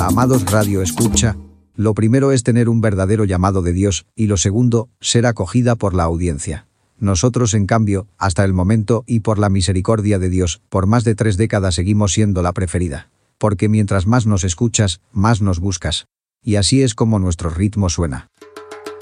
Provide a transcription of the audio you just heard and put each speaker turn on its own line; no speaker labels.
Amados Radio Escucha, lo primero es tener un verdadero llamado de Dios, y lo segundo, ser acogida por la audiencia. Nosotros, en cambio, hasta el momento y por la misericordia de Dios, por más de 3 décadas seguimos siendo la preferida. Porque mientras más nos escuchas, más nos buscas. Y así es como nuestro ritmo suena.